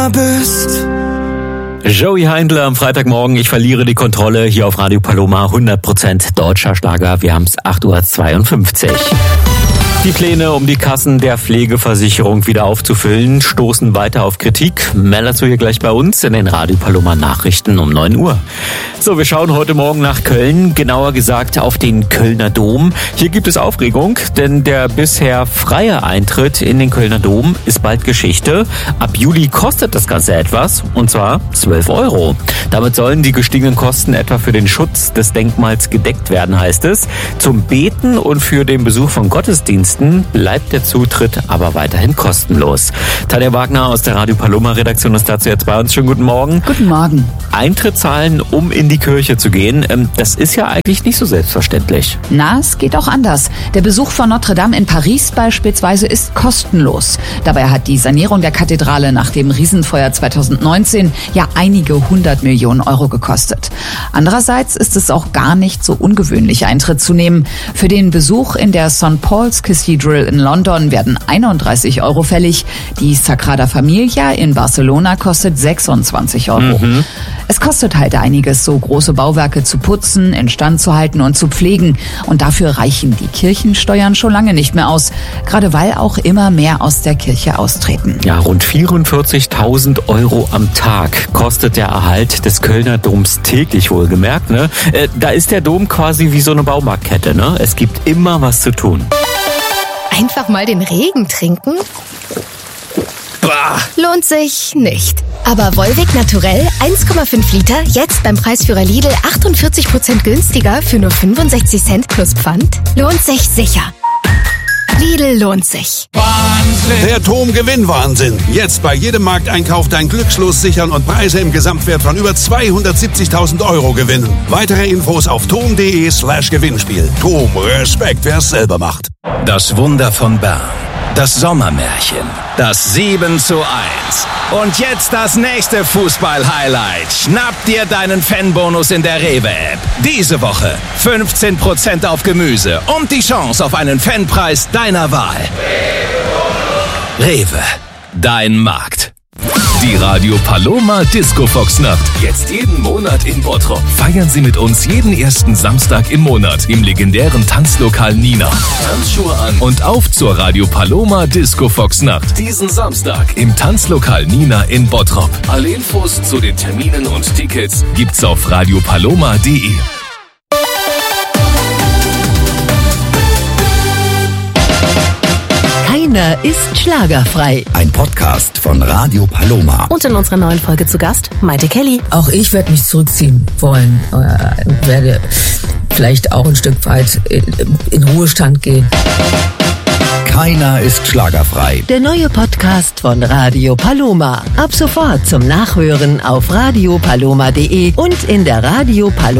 Paloma bist. Joey Heindler am Freitagmorgen, ich verliere die Kontrolle hier auf Radio Paloma, 100% deutscher Schlager, wir haben's 8:52 Uhr. Die Pläne, um die Kassen der Pflegeversicherung wieder aufzufüllen, stoßen weiter auf Kritik. Mehr dazu hier gleich bei uns in den Radio Paloma Nachrichten um 9 Uhr. So, wir schauen heute Morgen nach Köln, genauer gesagt auf den Kölner Dom. Hier gibt es Aufregung, denn der bisher freie Eintritt in den Kölner Dom ist bald Geschichte. Ab Juli kostet das Ganze etwas, und zwar 12 €. Damit sollen die gestiegenen Kosten etwa für den Schutz des Denkmals gedeckt werden, heißt es. Zum Beten und für den Besuch von Gottesdiensten bleibt der Zutritt aber weiterhin kostenlos. Tanja Wagner aus der Radio Paloma Redaktion ist dazu jetzt bei uns. Schönen guten Morgen. Guten Morgen. Eintritt zahlen, um in die Kirche zu gehen, das ist ja eigentlich nicht so selbstverständlich. Na, es geht auch anders. Der Besuch von Notre Dame in Paris beispielsweise ist kostenlos. Dabei hat die Sanierung der Kathedrale nach dem Riesenfeuer 2019 ja einige 100 Millionen € gekostet. Andererseits ist es auch gar nicht so ungewöhnlich, Eintritt zu nehmen. Für den Besuch in der St. Paul's Cathedral in London werden 31 € fällig. Die Sagrada Familia in Barcelona kostet 26 €. Es kostet halt einiges, so große Bauwerke zu putzen, instand zu halten und zu pflegen. Und dafür reichen die Kirchensteuern schon lange nicht mehr aus. Gerade weil auch immer mehr aus der Kirche austreten. Ja, rund 44.000 € am Tag kostet der Erhalt des Kölner Doms täglich, wohlgemerkt, ne? Da ist der Dom quasi wie so eine Baumarktkette, ne? Es gibt immer was zu tun. Einfach mal den Regen trinken? Bah. Lohnt sich nicht. Aber Volvic Naturell 1,5 Liter, jetzt beim Preisführer Lidl 48% günstiger für nur 65 Cent plus Pfand? Lohnt sich sicher. Lidl lohnt sich. Wahnsinn! Der TOM-Gewinnwahnsinn. Jetzt bei jedem Markteinkauf dein Glückslos sichern und Preise im Gesamtwert von über 270.000 € gewinnen. Weitere Infos auf tom.de/Gewinnspiel. TOM, Respekt, wer es selber macht. Das Wunder von Bern. Das Sommermärchen. Das 7:1. Und jetzt das nächste Fußball-Highlight. Schnapp dir deinen Fanbonus in der Rewe-App. Diese Woche 15% auf Gemüse und die Chance auf einen Fanpreis deiner Wahl. Rewe, dein Markt. Die Radio Paloma Disco Fox Nacht. Jetzt jeden Monat in Bottrop. Feiern Sie mit uns jeden ersten Samstag im Monat im legendären Tanzlokal Nina. Tanzschuhe an und auf zur Radio Paloma Disco Fox Nacht. Diesen Samstag im Tanzlokal Nina in Bottrop. Alle Infos zu den Terminen und Tickets gibt's auf radiopaloma.de. Keiner ist schlagerfrei. Ein Podcast von Radio Paloma. Und in unserer neuen Folge zu Gast Maite Kelly. Auch ich werde mich zurückziehen wollen. Werde vielleicht auch ein Stück weit in Ruhestand gehen. Keiner ist schlagerfrei. Der neue Podcast von Radio Paloma. Ab sofort zum Nachhören auf radiopaloma.de und in der Radio Paloma